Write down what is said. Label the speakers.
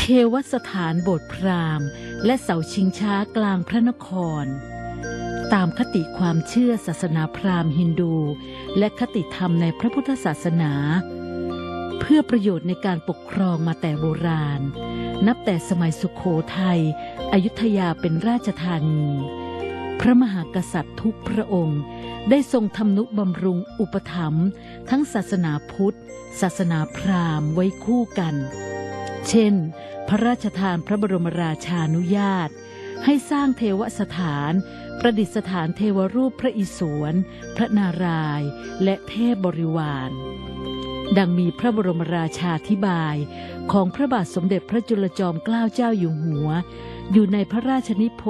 Speaker 1: ทวสถานโบสถ์พราหมณ์และเสาชิงช้ากลางพระนครตามคติความเชื่อศาสนาพราหมณ์ฮินดูและคติธรรมในพระพุทธศาสนาเพื่อประโยชน์ในการปกครองมาแต่โบราณนับแต่สมัยสุโขทัยอยุธยาเป็นราชธานีพระมหากษัตริย์ทุกพระองค์ได้ทรงทำนุบำรุงอุปถัมภ์ทั้งศาสนาพุทธศาสนาพราหมณ์ไว้คู่กันเช่นพระราชทานพระบรมราชานุญาตให้สร้างเทวสถานประดิษฐานเทวรูปพระอิศวรพระนารายณ์และเทพบริวารดังมีพระบรมราชาธิบายของพระบาทสมเด็จพระจุลจอมเกล้าเจ้าอยู่หัวอยู่ในพระราชนิพ